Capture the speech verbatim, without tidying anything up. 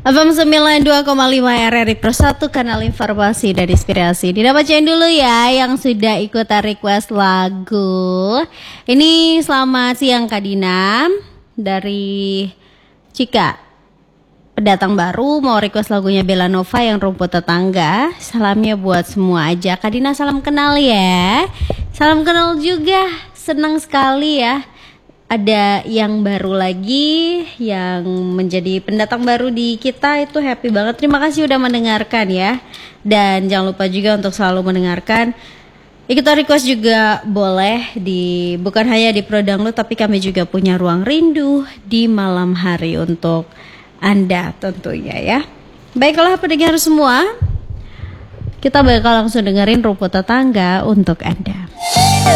F M sembilan puluh dua koma lima R R I Pro satu, kanal informasi dan inspirasi. Dibacain dulu ya yang sudah ikutan request lagu. Ini selamat siang Kak Dina dari Cika. Pendatang baru mau request lagunya Bella Nova yang Rumput Tetangga. Salamnya buat semua aja. Kak Dina salam kenal ya. Salam kenal juga. Senang sekali ya. Ada yang baru lagi yang menjadi pendatang baru di kita, itu happy banget. Terima kasih udah mendengarkan ya. Dan jangan lupa juga untuk selalu mendengarkan. Ikutan request juga boleh di bukan hanya di Pro Download, tapi kami juga punya ruang rindu di malam hari untuk Anda tentunya ya. Baiklah pendengar semua, kita bakal langsung dengerin Rumput Tetangga untuk Anda.